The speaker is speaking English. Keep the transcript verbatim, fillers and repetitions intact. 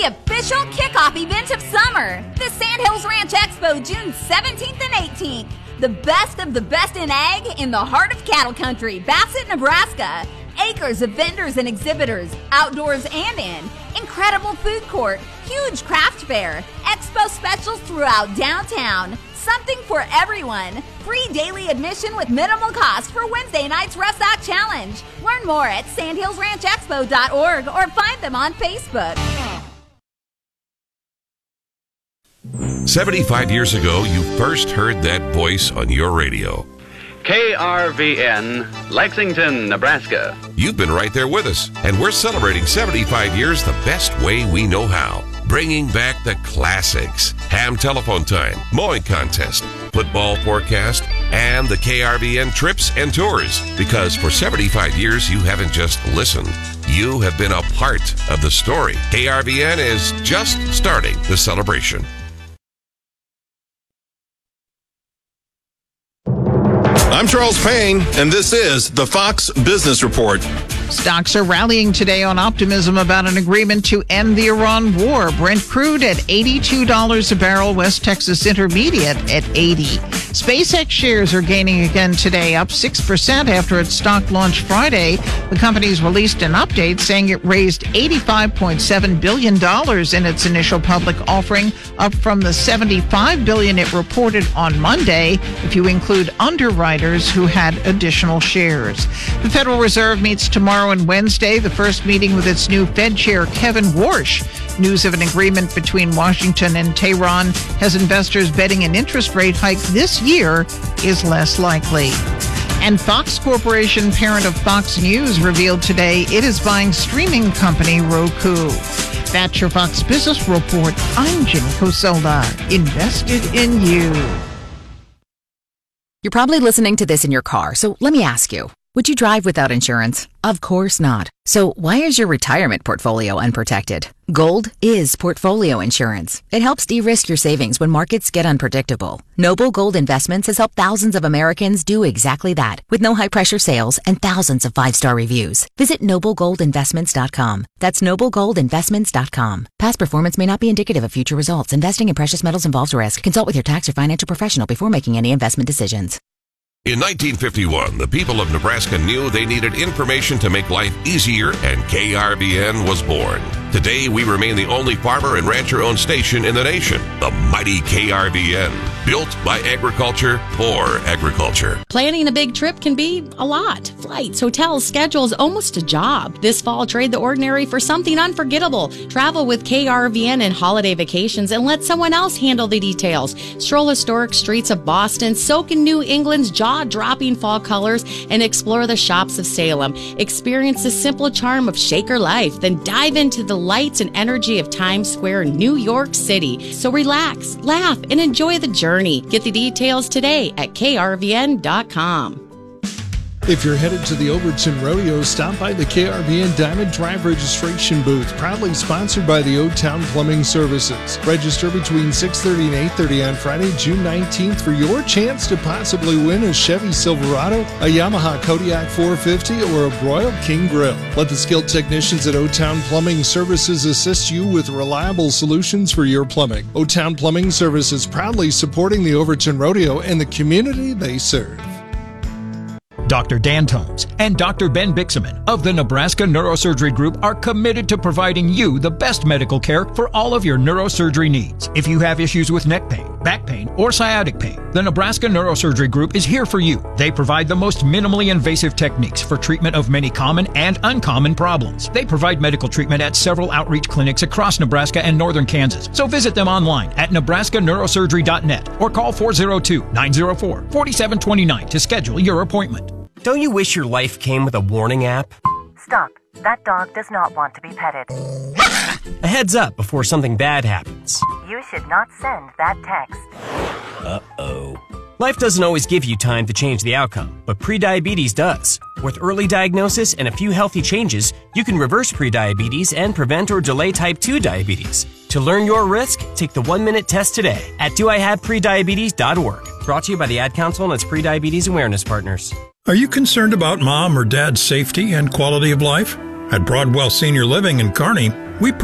the official kickoff event of summer. The Sandhills Ranch Expo, June seventeenth and eighteenth. The best of the best in ag in the heart of cattle country, Bassett, Nebraska. Acres of vendors and exhibitors, outdoors and in. Incredible food court, huge craft fair, expo specials throughout downtown. Something for everyone. Free daily admission with minimal cost for Wednesday night's Rough Stock Challenge. Learn more at sandhills ranch expo dot org or find them on Facebook. seventy-five years ago, you first heard that voice on your radio. K R V N, Lexington, Nebraska. You've been right there with us, and we're celebrating seventy-five years the best way we know how. Bringing back the classics, ham telephone time, mowing contest, football forecast, and the K R V N trips and tours. Because for seventy-five years, you haven't just listened. You have been a part of the story. K R V N is just starting the celebration. I'm Charles Payne, and this is the Fox Business Report. Stocks are rallying today on optimism about an agreement to end the Iran war. Brent crude at eighty-two dollars a barrel, West Texas Intermediate at eighty. SpaceX shares are gaining again today, up six percent after its stock launch Friday. The company's released an update saying it raised eighty-five point seven billion dollars in its initial public offering, up from the seventy-five billion dollars it reported on Monday, if you include underwriters who had additional shares. The Federal Reserve meets tomorrow and Wednesday, the first meeting with its new Fed Chair, Kevin Warsh. News of an agreement between Washington and Tehran has investors betting an interest rate hike this year is less likely. And Fox Corporation, parent of Fox News, revealed today it is buying streaming company Roku. That's your Fox Business Report. I'm Jenny Coselda, invested in you. You're probably listening to this in your car, so let me ask you. Would you drive without insurance? Of course not. So why is your retirement portfolio unprotected? Gold is portfolio insurance. It helps de-risk your savings when markets get unpredictable. Noble Gold Investments has helped thousands of Americans do exactly that, with no high-pressure sales and thousands of five-star reviews. Visit noble gold investments dot com. That's noble gold investments dot com. Past performance may not be indicative of future results. Investing in precious metals involves risk. Consult with your tax or financial professional before making any investment decisions. In nineteen fifty-one, the people of Nebraska knew they needed information to make life easier, and K R V N was born. Today, we remain the only farmer and rancher-owned station in the nation, the mighty K R V N, built by agriculture for agriculture. Planning a big trip can be a lot. Flights, hotels, schedules, almost a job. This fall, trade the ordinary for something unforgettable. Travel with K R V N and holiday vacations and let someone else handle the details. Stroll historic streets of Boston, soak in New England's jaw-dropping fall colors, and explore the shops of Salem. Experience the simple charm of Shaker life, then dive into the lights and energy of Times Square, New York City. So relax, laugh, and enjoy the journey. Get the details today at K R V N dot com. If you're headed to the Overton Rodeo, stop by the K R V N Diamond Drive registration booth, proudly sponsored by the O-Town Plumbing Services. Register between six thirty and eight thirty on Friday, June nineteenth for your chance to possibly win a Chevy Silverado, a Yamaha Kodiak four fifty, or a Broil King Grill. Let the skilled technicians at O-Town Plumbing Services assist you with reliable solutions for your plumbing. O-Town Plumbing Services, proudly supporting the Overton Rodeo and the community they serve. Doctor Dan Tomes and Doctor Ben Bixaman of the Nebraska Neurosurgery Group are committed to providing you the best medical care for all of your neurosurgery needs. If you have issues with neck pain, back pain, or sciatic pain, the Nebraska Neurosurgery Group is here for you. They provide the most minimally invasive techniques for treatment of many common and uncommon problems. They provide medical treatment at several outreach clinics across Nebraska and northern Kansas. So visit them online at nebraska neurosurgery dot net or call four oh two, nine oh four, four seven two nine to schedule your appointment. Don't you wish your life came with a warning app? Stop. That dog does not want to be petted. A heads up before something bad happens. You should not send that text. Uh-oh. Life doesn't always give you time to change the outcome, but prediabetes does. With early diagnosis and a few healthy changes, you can reverse prediabetes and prevent or delay type two diabetes. To learn your risk, take the one-minute test today at do I have prediabetes dot org. Brought to you by the Ad Council and its Prediabetes Awareness Partners. Are you concerned about mom or dad's safety and quality of life? At Broadwell Senior Living in Kearney, we